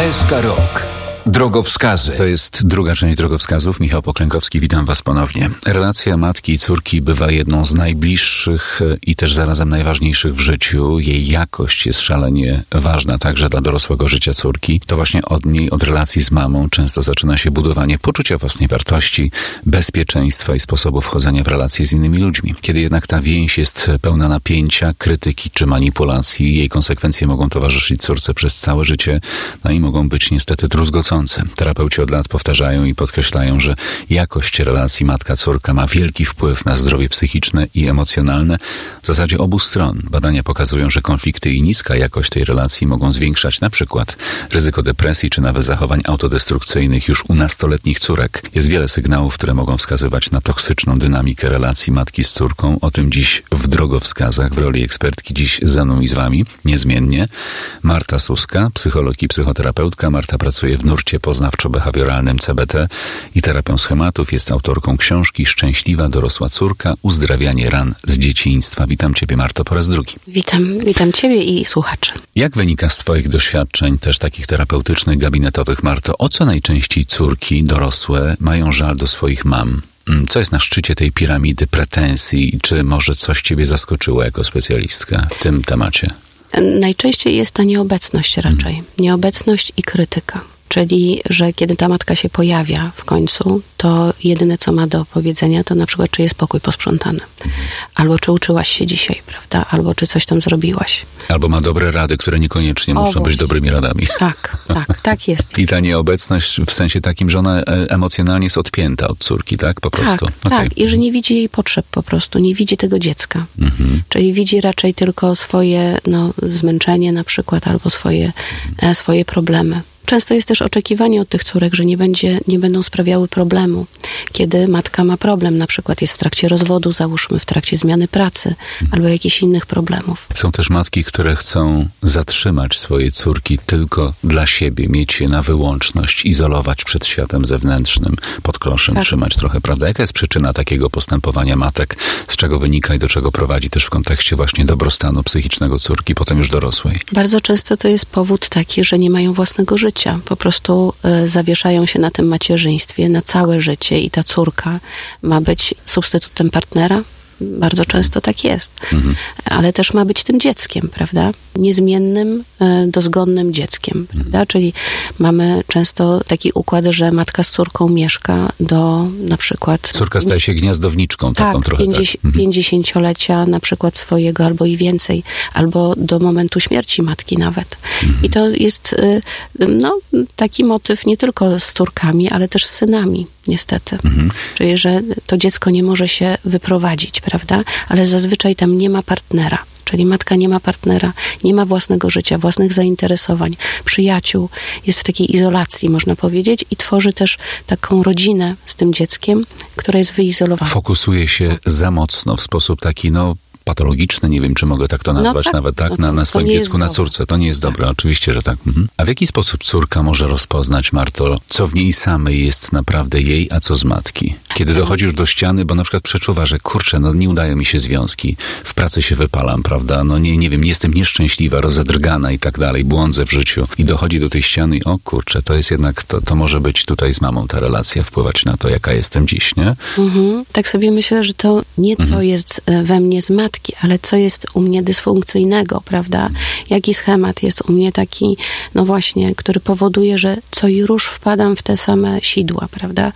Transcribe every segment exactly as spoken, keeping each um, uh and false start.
S K Rok. Drogowskazy. To jest druga część drogowskazów. Michał Poklękowski, witam Was ponownie. Relacja matki i córki bywa jedną z najbliższych i też zarazem najważniejszych w życiu. Jej jakość jest szalenie ważna także dla dorosłego życia córki. To właśnie od niej, od relacji z mamą często zaczyna się budowanie poczucia własnej wartości, bezpieczeństwa i sposobu wchodzenia w relacje z innymi ludźmi. Kiedy jednak ta więź jest pełna napięcia, krytyki czy manipulacji, jej konsekwencje mogą towarzyszyć córce przez całe życie, no i mogą być niestety druzgocące. Terapeuci od lat powtarzają i podkreślają, że jakość relacji matka-córka ma wielki wpływ na zdrowie psychiczne i emocjonalne w zasadzie obu stron. Badania pokazują, że konflikty i niska jakość tej relacji mogą zwiększać na przykład ryzyko depresji czy nawet zachowań autodestrukcyjnych już u nastoletnich córek. Jest wiele sygnałów, które mogą wskazywać na toksyczną dynamikę relacji matki z córką. O tym dziś w drogowskazach w roli ekspertki dziś ze mną i z Wami niezmiennie Marta Suska, psycholog i psychoterapeutka. Marta pracuje w nurcie poznawczo-behawioralnym C B T i terapią schematów. Jest autorką książki Szczęśliwa dorosła córka. Uzdrawianie ran z dzieciństwa. Witam Ciebie, Marto, po raz drugi. Witam, witam Ciebie i słuchaczy. Jak wynika z Twoich doświadczeń, też takich terapeutycznych, gabinetowych, Marto, o co najczęściej córki dorosłe mają żal do swoich mam? Co jest na szczycie tej piramidy pretensji? Czy może coś Ciebie zaskoczyło jako specjalistkę w tym temacie? Najczęściej jest ta nieobecność raczej. Hmm. Nieobecność i krytyka. Czyli, że kiedy ta matka się pojawia w końcu, to jedyne, co ma do powiedzenia, to na przykład, czy jest pokój posprzątany. Albo czy uczyłaś się dzisiaj, prawda? Albo czy coś tam zrobiłaś. Albo ma dobre rady, które niekoniecznie o, muszą właśnie. być dobrymi radami. Tak, tak, tak jest. I ta nieobecność w sensie takim, że ona emocjonalnie jest odpięta od córki, tak? Po prostu. Tak, okay. tak. I że nie widzi jej potrzeb po prostu. Nie widzi tego dziecka. Mhm. Czyli widzi raczej tylko swoje no, zmęczenie na przykład, albo swoje, e, swoje problemy. Często jest też oczekiwanie od tych córek, że nie, będzie, nie będą sprawiały problemu. Kiedy matka ma problem, na przykład jest w trakcie rozwodu, załóżmy w trakcie zmiany pracy, hmm. albo jakichś innych problemów. Są też matki, które chcą zatrzymać swoje córki tylko dla siebie, mieć je na wyłączność, izolować przed światem zewnętrznym, pod kloszem tak. trzymać trochę, prawda? Jaka jest przyczyna takiego postępowania matek? Z czego wynika i do czego prowadzi też w kontekście właśnie dobrostanu psychicznego córki, potem już dorosłej? Bardzo często to jest powód taki, że nie mają własnego życia. Po prostu y, zawieszają się na tym macierzyństwie na całe życie i ta córka ma być substytutem partnera. Bardzo często tak jest. Mhm. Ale też ma być tym dzieckiem, prawda? Niezmiennym, y, dozgonnym dzieckiem, mhm. prawda? Czyli mamy często taki układ, że matka z córką mieszka do na przykład... Córka staje się gniazdowniczką tak, taką trochę. pięćdziesiąt, tak. pięćdziesięciolecia na przykład swojego albo i więcej, albo do momentu śmierci matki nawet. Mhm. I to jest y, no, taki motyw nie tylko z córkami, ale też z synami, niestety. Mhm. Czyli, że to dziecko nie może się wyprowadzić, prawda? Ale zazwyczaj tam nie ma partnera. Czyli matka nie ma partnera, nie ma własnego życia, własnych zainteresowań, przyjaciół, jest w takiej izolacji, można powiedzieć, i tworzy też taką rodzinę z tym dzieckiem, która jest wyizolowana. Fokusuje się za mocno w sposób taki, no, patologiczny, nie wiem, czy mogę tak to nazwać, no tak, nawet tak, no to, na, na swoim dziecku, na córce. To nie jest tak. dobre, oczywiście, że tak. Mhm. A w jaki sposób córka może rozpoznać, Marto, co w niej samej jest naprawdę jej, a co z matki? Kiedy dochodzi już do ściany, bo na przykład przeczuwa, że kurczę, no nie udają mi się związki, w pracy się wypalam, prawda, no nie, nie wiem, jestem nieszczęśliwa, rozedrgana i tak dalej, błądzę w życiu i dochodzi do tej ściany i o kurczę, to jest jednak, to, to może być tutaj z mamą ta relacja, wpływać na to, jaka jestem dziś, nie? Mhm. Tak sobie myślę, że to nie co mhm. jest we mnie z matki, ale co jest u mnie dysfunkcyjnego, prawda? Jaki schemat jest u mnie taki, no właśnie, który powoduje, że co i rusz wpadam w te same sidła, prawda?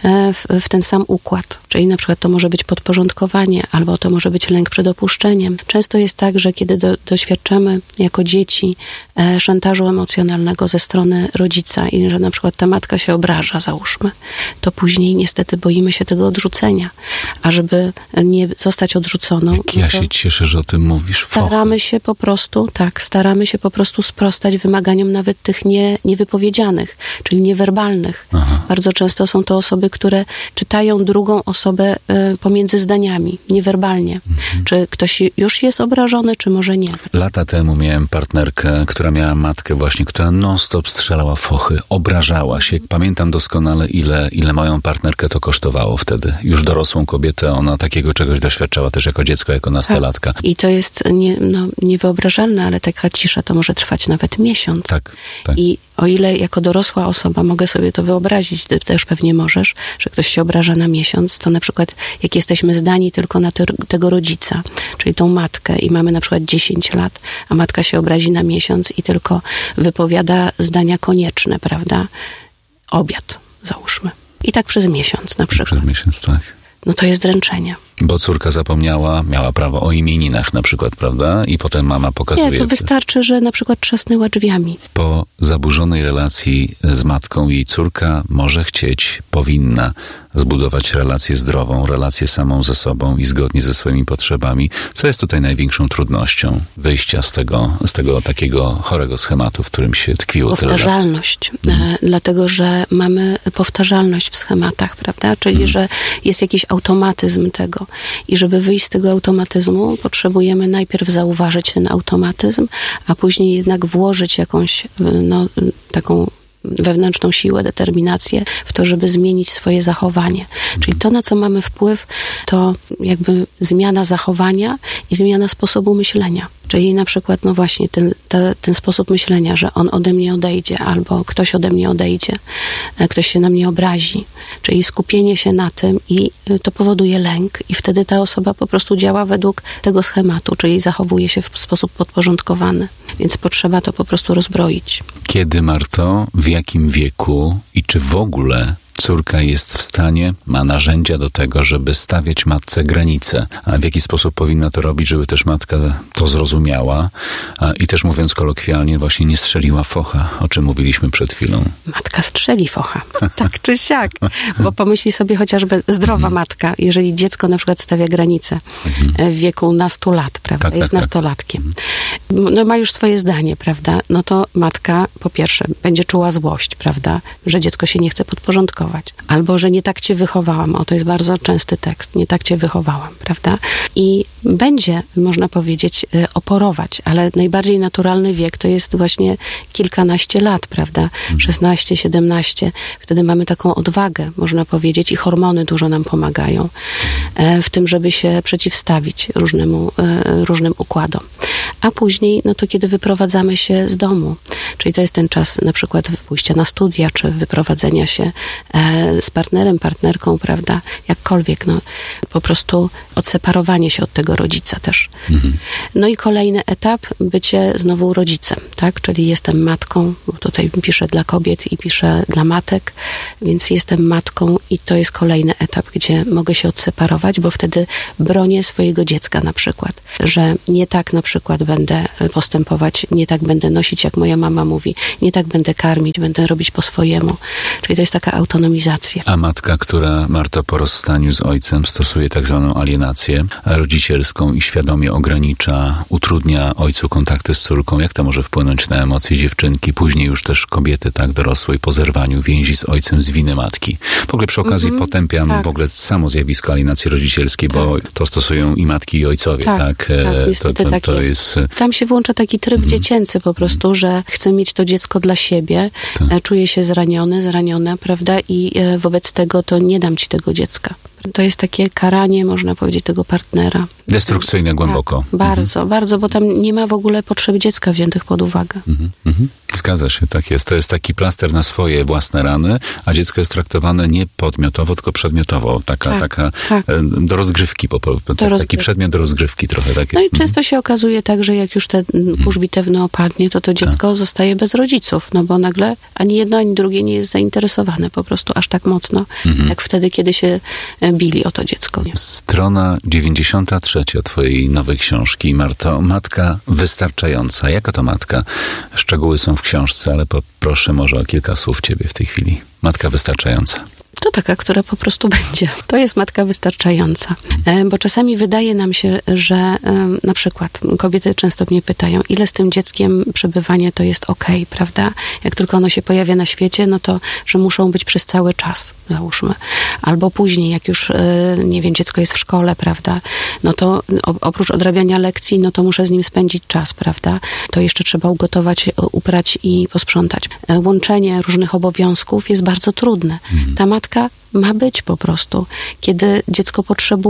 W, w ten sam układ. Czyli na przykład to może być podporządkowanie, albo to może być lęk przed opuszczeniem. Często jest tak, że kiedy do, doświadczamy jako dzieci e, szantażu emocjonalnego ze strony rodzica i że na przykład ta matka się obraża, załóżmy, to później niestety boimy się tego odrzucenia. A żeby nie zostać odrzuconą... Jak ja się cieszę, że o tym mówisz. Fochy. Staramy się po prostu, tak, staramy się po prostu sprostać wymaganiom nawet tych nie, niewypowiedzianych, czyli niewerbalnych. Aha. Bardzo często są to osoby, które czytają drugą osobę y, pomiędzy zdaniami, niewerbalnie. Mhm. Czy ktoś już jest obrażony, czy może nie. Lata temu miałem partnerkę, która miała matkę właśnie, która non-stop strzelała fochy, obrażała się. Pamiętam doskonale, ile, ile moją partnerkę to kosztowało wtedy. Już dorosłą kobietę, ona takiego czegoś doświadczała też jako dziecko, jako nastolatka. Tak. I to jest nie, no, niewyobrażalne, ale taka cisza to może trwać nawet miesiąc. Tak, tak. I o ile jako dorosła osoba mogę sobie to wyobrazić, ty też pewnie możesz, że ktoś się obraża na miesiąc, to na przykład jak jesteśmy zdani tylko na te, tego rodzica, czyli tą matkę i mamy na przykład dziesięć lat, a matka się obrazi na miesiąc i tylko wypowiada zdania konieczne, prawda? Obiad, załóżmy. I tak przez miesiąc na przykład. Przez miesiąc, tak. No to jest dręczenie. Bo córka zapomniała, miała prawo o imieninach na przykład, prawda? I potem mama pokazuje... Nie, to wystarczy, że na przykład trzasnęła drzwiami. Po zaburzonej relacji z matką jej córka może chcieć, powinna zbudować relację zdrową, relację samą ze sobą i zgodnie ze swoimi potrzebami. Co jest tutaj największą trudnością wyjścia z tego, z tego takiego chorego schematu, w którym się tkwiło tyle lat? Powtarzalność. Hmm. Dlatego, że mamy powtarzalność w schematach, prawda? Czyli, hmm. że jest jakiś automatyzm tego. I żeby wyjść z tego automatyzmu, potrzebujemy najpierw zauważyć ten automatyzm, a później jednak włożyć jakąś no, taką wewnętrzną siłę, determinację w to, żeby zmienić swoje zachowanie. Czyli to, na co mamy wpływ, to jakby zmiana zachowania i zmiana sposobu myślenia. Czyli na przykład, no właśnie, ten, te, ten sposób myślenia, że on ode mnie odejdzie, albo ktoś ode mnie odejdzie, ktoś się na mnie obrazi. Czyli skupienie się na tym i to powoduje lęk i wtedy ta osoba po prostu działa według tego schematu, czyli zachowuje się w sposób podporządkowany. Więc potrzeba to po prostu rozbroić. Kiedy, Marto, w jakim wieku i czy w ogóle córka jest w stanie, ma narzędzia do tego, żeby stawiać matce granice. A w jaki sposób powinna to robić, żeby też matka to zrozumiała a, i też mówiąc kolokwialnie właśnie nie strzeliła focha, o czym mówiliśmy przed chwilą. Matka strzeli focha, tak czy siak. Bo pomyśli sobie chociażby zdrowa mhm. matka, jeżeli dziecko na przykład stawia granice mhm. w wieku nastu lat, prawda, tak, jest tak, nastolatkiem. Mhm. No ma już swoje zdanie, prawda, no to matka po pierwsze będzie czuła złość, prawda, że dziecko się nie chce podporządkować. Albo, że nie tak cię wychowałam. O, to jest bardzo częsty tekst. Nie tak cię wychowałam, prawda? I będzie, można powiedzieć, oporować, ale najbardziej naturalny wiek to jest właśnie kilkanaście lat, prawda? szesnaście, siedemnaście. Wtedy mamy taką odwagę, można powiedzieć, i hormony dużo nam pomagają w tym, żeby się przeciwstawić różnemu, różnym układom. A później, no to kiedy wyprowadzamy się z domu, czyli to jest ten czas na przykład pójścia na studia, czy wyprowadzenia się z partnerem, partnerką, prawda, jakkolwiek, no, po prostu odseparowanie się od tego rodzica też. Mhm. No i kolejny etap, bycie znowu rodzicem, tak, czyli jestem matką, bo tutaj piszę dla kobiet i piszę dla matek, więc jestem matką i to jest kolejny etap, gdzie mogę się odseparować, bo wtedy bronię swojego dziecka na przykład, że nie tak na przykład będę postępować, nie tak będę nosić, jak moja mama mówi, nie tak będę karmić, będę robić po swojemu. Czyli to jest taka autonomizacja. A matka, która, Marto, po rozstaniu z ojcem stosuje tak zwaną alienację rodzicielską i świadomie ogranicza, utrudnia ojcu kontakty z córką, jak to może wpłynąć na emocje dziewczynki, później już też kobiety tak dorosłej po zerwaniu więzi z ojcem z winy matki. W ogóle przy okazji mm-hmm, potępiam tak. w ogóle samo zjawisko alienacji rodzicielskiej, tak. bo to stosują i matki, i ojcowie. Tak, tak, tak niestety to, to, tak to jest. jest. Tam się włącza taki tryb mm-hmm. dziecięcy po prostu, mm-hmm. że chcę mieć to dziecko dla siebie, tak. czuję się zraniony, zraniona, prawda, i wobec tego to nie dam ci tego dziecka. To jest takie karanie, można powiedzieć, tego partnera. Destrukcyjne głęboko. Tak, bardzo, mhm. bardzo, bo tam nie ma w ogóle potrzeb dziecka wziętych pod uwagę. Mhm, mhm. Zgadza się, tak jest. To jest taki plaster na swoje własne rany, a dziecko jest traktowane nie podmiotowo, tylko przedmiotowo. Taka, tak, taka tak. do rozgrywki, po, po, do taki rozgrywki. Przedmiot do rozgrywki trochę. Tak no jest. i często się okazuje tak, że jak już ten kurz bitewny opadnie, to to dziecko tak. zostaje bez rodziców, no bo nagle ani jedno, ani drugie nie jest zainteresowane po prostu aż tak mocno, mhm. jak wtedy, kiedy się bili o to dziecko. Nie? Strona dziewięćdziesiąta trzecia twojej nowej książki, Marto. Matka wystarczająca. Jaka to matka? Szczegóły są w książce, ale poproszę może o kilka słów ciebie w tej chwili. Matka wystarczająca. To taka, która po prostu będzie. To jest matka wystarczająca. Bo czasami wydaje nam się, że na przykład kobiety często mnie pytają, ile z tym dzieckiem przebywanie to jest okej, okay, prawda? Jak tylko ono się pojawia na świecie, no to, że muszą być przez cały czas, załóżmy. Albo później, jak już, nie wiem, dziecko jest w szkole, prawda? No to oprócz odrabiania lekcji, no to muszę z nim spędzić czas, prawda? To jeszcze trzeba ugotować, uprać i posprzątać. Łączenie różnych obowiązków jest bardzo trudne. Ta matka ma być po prostu, kiedy dziecko potrzebuje,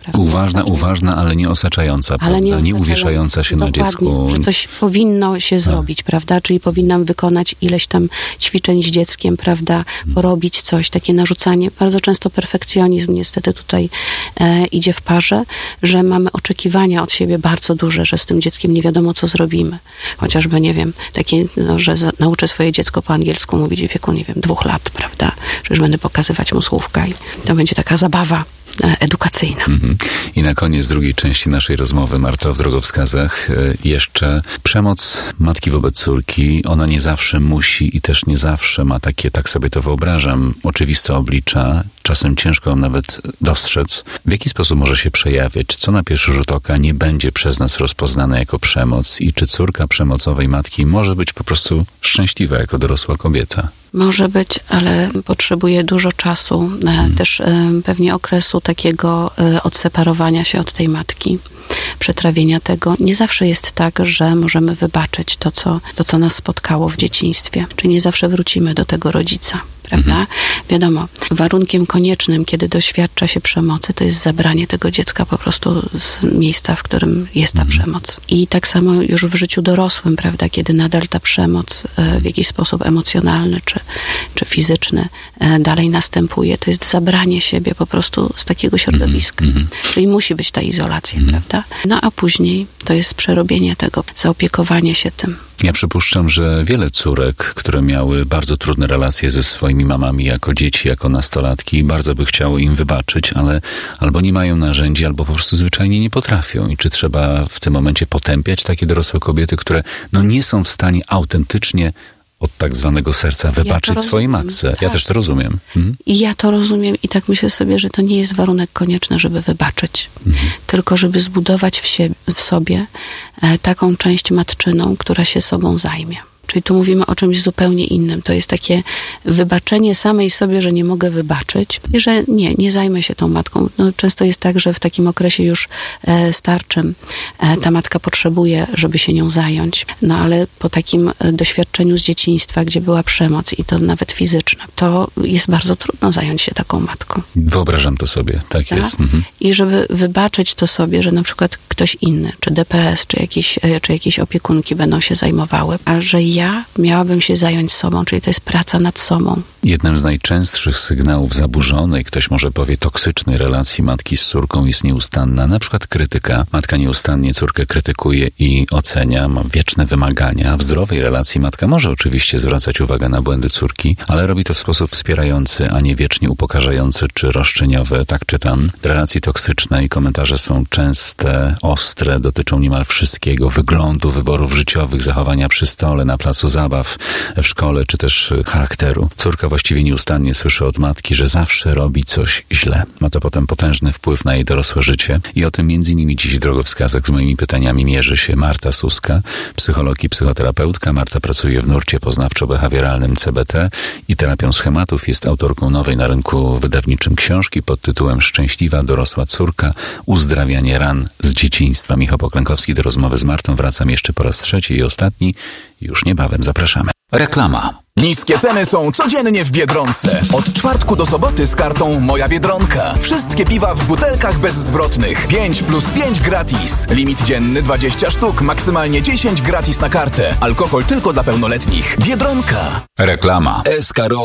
prawda? Uważna, uważna, ale nie osaczająca, ale prawda? nie, nie uwieszająca się dokładnie, na dziecku. Że coś powinno się zrobić, prawda? Czyli powinnam wykonać ileś tam ćwiczeń z dzieckiem, prawda? Porobić coś, takie narzucanie. Bardzo często perfekcjonizm niestety tutaj e, idzie w parze, że mamy oczekiwania od siebie bardzo duże, że z tym dzieckiem nie wiadomo, co zrobimy. Chociażby, nie wiem, takie, no, że za, nauczę swoje dziecko po angielsku mówić w wieku, nie wiem, dwóch lat, prawda? Że już będę pokazywać mu słówka i to będzie taka zabawa edukacyjna. Mm-hmm. I na koniec drugiej części naszej rozmowy, Marta, w drogowskazach jeszcze przemoc matki wobec córki, ona nie zawsze musi i też nie zawsze ma takie, tak sobie to wyobrażam, oczywiste oblicza, czasem ciężko ją nawet dostrzec. W jaki sposób może się przejawiać? Co na pierwszy rzut oka nie będzie przez nas rozpoznane jako przemoc i czy córka przemocowej matki może być po prostu szczęśliwa jako dorosła kobieta? Może być, ale potrzebuje dużo czasu, hmm. też pewnie okresu takiego odseparowania się od tej matki, przetrawienia tego. Nie zawsze jest tak, że możemy wybaczyć to, co, to, co nas spotkało w dzieciństwie. Czyli nie zawsze wrócimy do tego rodzica, prawda? Mhm. Wiadomo, warunkiem koniecznym, kiedy doświadcza się przemocy, to jest zabranie tego dziecka po prostu z miejsca, w którym jest ta mhm. przemoc. I tak samo już w życiu dorosłym, prawda? Kiedy nadal ta przemoc w jakiś sposób emocjonalny czy, czy fizyczny dalej następuje, to jest zabranie siebie po prostu z takiego środowiska. Mhm. Czyli musi być ta izolacja, mhm. prawda? No a później to jest przerobienie tego, zaopiekowanie się tym. Ja przypuszczam, że wiele córek, które miały bardzo trudne relacje ze swoimi mamami jako dzieci, jako nastolatki, bardzo by chciały im wybaczyć, ale albo nie mają narzędzi, albo po prostu zwyczajnie nie potrafią. I czy trzeba w tym momencie potępiać takie dorosłe kobiety, które no nie są w stanie autentycznie od tak zwanego serca wybaczyć ja swojej matce. Tak. Ja też to rozumiem. Mhm. I ja to rozumiem i tak myślę sobie, że to nie jest warunek konieczny, żeby wybaczyć. Mhm. Tylko żeby zbudować w, sie- w sobie e, taką część matczyną, która się sobą zajmie. Czyli tu mówimy o czymś zupełnie innym. To jest takie wybaczenie samej sobie, że nie mogę wybaczyć i że nie, nie zajmę się tą matką. No, często jest tak, że w takim okresie już e, starczym e, ta matka potrzebuje, żeby się nią zająć. No ale po takim e, doświadczeniu z dzieciństwa, gdzie była przemoc i to nawet fizyczna, to jest bardzo trudno zająć się taką matką. Wyobrażam to sobie, tak, tak? jest. Mhm. I żeby wybaczyć to sobie, że na przykład ktoś inny, czy D P S, czy jakieś, e, czy jakieś opiekunki będą się zajmowały, a że ja miałabym się zająć sobą, czyli to jest praca nad sobą. Jednym z najczęstszych sygnałów zaburzonej, ktoś może powie toksycznej relacji matki z córką jest nieustanna, na przykład krytyka. Matka nieustannie córkę krytykuje i ocenia, ma wieczne wymagania. W zdrowej relacji matka może oczywiście zwracać uwagę na błędy córki, ale robi to w sposób wspierający, a nie wiecznie upokarzający czy roszczeniowy. Tak czytam. W relacji toksycznej komentarze są częste, ostre, dotyczą niemal wszystkiego, wyglądu, wyborów życiowych, zachowania przy stole, na placu zabaw, w szkole, czy też charakteru. Córka właściwie nieustannie słyszy od matki, że zawsze robi coś źle. Ma to potem potężny wpływ na jej dorosłe życie i o tym między innymi dziś drogowskazek z moimi pytaniami mierzy się Marta Suska, psycholog i psychoterapeutka. Marta pracuje w nurcie poznawczo-behawioralnym C B T i terapią schematów. Jest autorką nowej na rynku wydawniczym książki pod tytułem Szczęśliwa dorosła córka. Uzdrawianie ran z dzieciństwa. Michał Poklękowski. Do rozmowy z Martą wracam jeszcze po raz trzeci i ostatni. Już niebawem zapraszamy. Reklama. Niskie ceny są codziennie w Biedronce. Od czwartku do soboty z kartą Moja Biedronka. Wszystkie piwa w butelkach bezzwrotnych. pięć plus pięć gratis. Limit dzienny dwadzieścia sztuk, maksymalnie dziesięć gratis na kartę. Alkohol tylko dla pełnoletnich. Biedronka. Reklama. Escaro